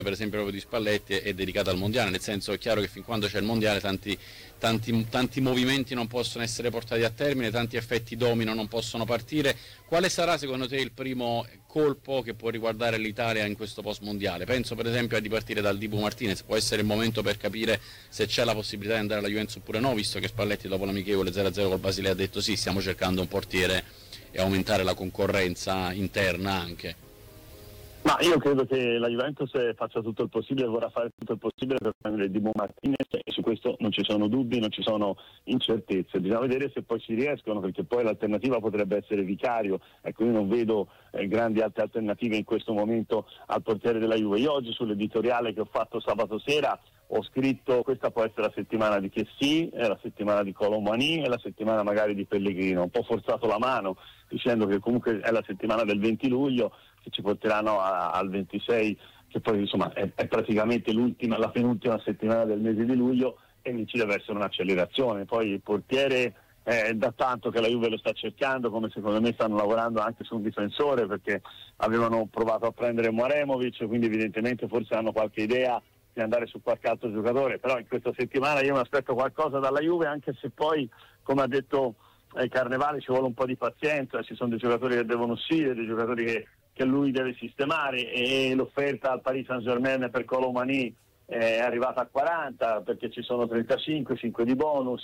per esempio proprio di Spalletti è dedicata al mondiale, nel senso è chiaro che fin quando c'è il mondiale tanti movimenti non possono essere portati a termine, tanti effetti domino non possono partire. Quale sarà secondo te il primo colpo che può riguardare l'Italia in questo post mondiale? Penso per esempio a ripartire dal Dibu Martinez, può essere il momento per capire se c'è la possibilità di andare alla Juventus oppure no, visto che Spalletti dopo l'amichevole 0-0 col Basilea ha detto sì, stiamo cercando un portiere e aumentare la concorrenza interna anche. Ma io credo che la Juventus faccia tutto il possibile, vorrà fare tutto il possibile per prendere Dibu Martinez, e su questo non ci sono dubbi, non ci sono incertezze. Bisogna vedere se poi ci riescono, perché poi l'alternativa potrebbe essere Vicario. Ecco, io non vedo grandi altre alternative in questo momento al portiere della Juve. Io oggi sull'editoriale che ho fatto sabato sera ho scritto: questa può essere la settimana di Chessy, è la settimana di Colomani, è la settimana magari di Pellegrino. Un po' forzato la mano dicendo che comunque è la settimana del 20 luglio che ci porteranno al 26, che poi insomma è praticamente la penultima settimana del mese di luglio, e lì ci deve essere un'accelerazione. Poi il portiere da tanto che la Juve lo sta cercando, come secondo me stanno lavorando anche su un difensore, perché avevano provato a prendere Moremovic, quindi evidentemente forse hanno qualche idea di andare su qualche altro giocatore, però in questa settimana io mi aspetto qualcosa dalla Juve, anche se poi, come ha detto Carnevale, ci vuole un po' di pazienza, ci sono dei giocatori che devono uscire, dei giocatori che lui deve sistemare, e l'offerta al Paris Saint-Germain per Colomani è arrivata a 40, perché ci sono 35, 5 di bonus,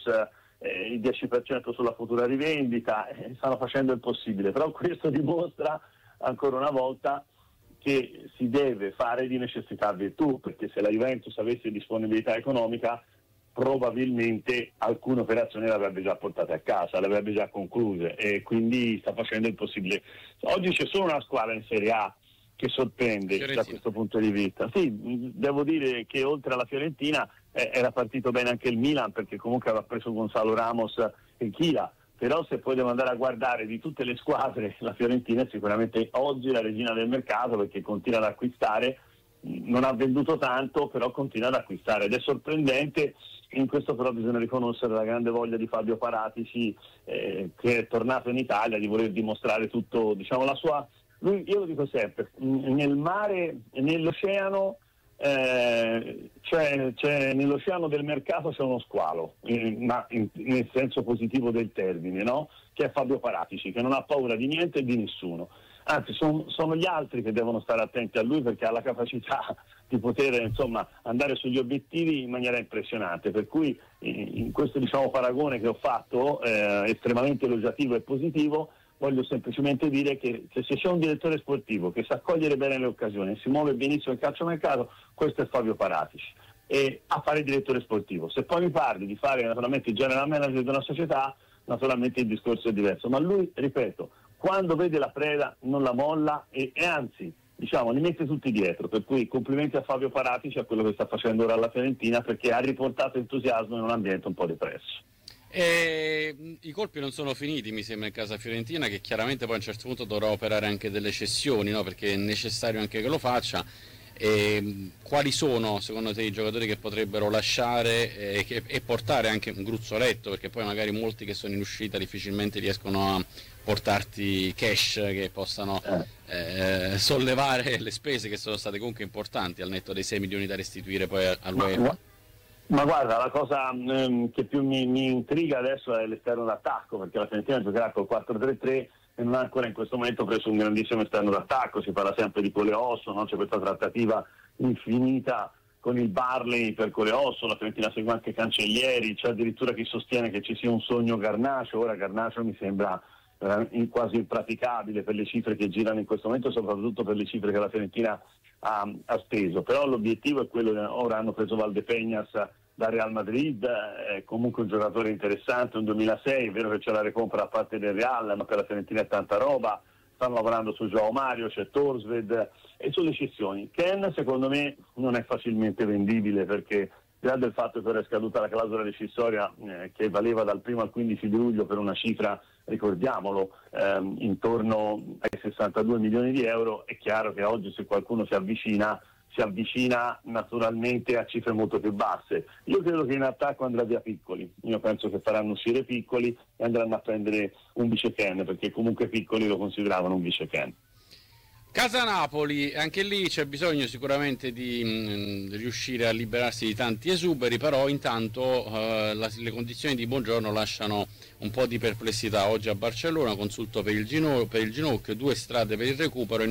il 10% sulla futura rivendita, stanno facendo il possibile, però questo dimostra ancora una volta che si deve fare di necessità virtù, perché se la Juventus avesse disponibilità economica probabilmente alcune operazioni le avrebbe già portate a casa, le avrebbe già concluse, e quindi sta facendo il possibile. Oggi c'è solo una squadra in Serie A che sorprende Fiorentina. da questo punto di vista. Sì, devo dire che oltre alla Fiorentina era partito bene anche il Milan, perché comunque aveva preso Gonzalo Ramos e Chila, però se poi devo andare a guardare di tutte le squadre, la Fiorentina è sicuramente oggi la regina del mercato, perché continua ad acquistare, non ha venduto tanto, però continua ad acquistare, ed è sorprendente. In questo però bisogna riconoscere la grande voglia di Fabio Paratici, che è tornato in Italia, di voler dimostrare tutto, diciamo, la sua... Io lo dico sempre, nel mare e nell'oceano, nell'oceano del mercato c'è uno squalo, ma nel senso positivo del termine, no? Che è Fabio Paratici, che non ha paura di niente e di nessuno. Anzi, sono gli altri che devono stare attenti a lui, perché ha la capacità di poter andare sugli obiettivi in maniera impressionante, per cui in questo paragone che ho fatto, estremamente elogiativo e positivo, voglio semplicemente dire che se c'è un direttore sportivo che sa cogliere bene le occasioni e si muove benissimo il calciomercato, questo è Fabio Paratici, e a fare il direttore sportivo. Se poi mi parli di fare naturalmente il general manager di una società, naturalmente il discorso è diverso, ma lui, ripeto, quando vede la preda non la molla, e anzi li mette tutti dietro, per cui complimenti a Fabio Paratici, a quello che sta facendo ora alla Fiorentina, perché ha riportato entusiasmo in un ambiente un po' depresso. I colpi non sono finiti, mi sembra, in casa fiorentina, che chiaramente poi a un certo punto dovrà operare anche delle cessioni, no? Perché è necessario anche che lo faccia. Quali sono secondo te i giocatori che potrebbero lasciare e portare anche un gruzzoletto, perché poi magari molti che sono in uscita difficilmente riescono a portarti cash che possano sollevare le spese, che sono state comunque importanti, al netto dei 6 milioni da restituire poi all'UEFA? Ma guarda, la cosa che più mi intriga adesso è l'esterno d'attacco, perché la Fiorentina giocherà col 4-3-3 e non ha ancora in questo momento preso un grandissimo esterno d'attacco. Si parla sempre di Coleosso, no? C'è questa trattativa infinita con il Barley per Coleosso, la Fiorentina segue anche Cancellieri, c'è addirittura chi sostiene che ci sia un sogno Garnacho. Ora Garnacho mi sembra quasi impraticabile per le cifre che girano in questo momento, soprattutto per le cifre che la Fiorentina ha speso, però l'obiettivo è quello. Ora hanno preso Valdepeñas da Real Madrid, è comunque un giocatore interessante, un 2006, è vero che c'è la recompra da parte del Real, ma per la Fiorentina è tanta roba. Stanno lavorando su Joao Mario, c'è Torsved, e sulle cessioni Ken secondo me non è facilmente vendibile, perché al di là del fatto che ora è scaduta la clausola rescissoria che valeva dal 1 al 15 di luglio per una cifra, ricordiamolo, intorno ai 62 milioni di euro, è chiaro che oggi se qualcuno si avvicina naturalmente a cifre molto più basse. Io credo che in attacco andrà via Piccoli, io penso che faranno uscire Piccoli e andranno a prendere un vice Ken, perché comunque Piccoli lo consideravano un vice Ken. Casa Napoli, anche lì c'è bisogno sicuramente di riuscire a liberarsi di tanti esuberi, però intanto le condizioni di Buongiorno lasciano un po' di perplessità. Oggi a Barcellona, consulto per il ginocchio, 2 strade per il recupero.